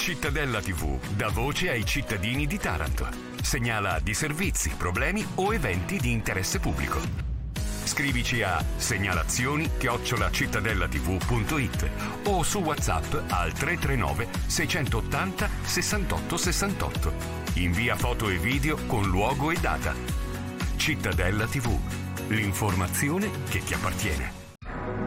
Cittadella TV dà voce ai cittadini di Taranto. Segnala disservizi, problemi o eventi di interesse pubblico. Scrivici a segnalazioni@cittadellatv.it o su WhatsApp al 339 680 68 68. Invia foto e video con luogo e data. Cittadella TV, l'informazione che ti appartiene.